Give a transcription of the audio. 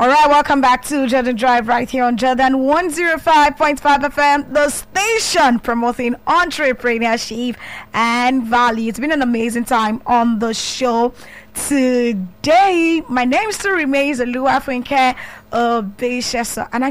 All right, welcome back to Jordan Drive right here on Jordan 105.5 FM, the station promoting entrepreneurship and value. It's been an amazing time on the show today. My name still remains Oluwafunke Obeshesa, and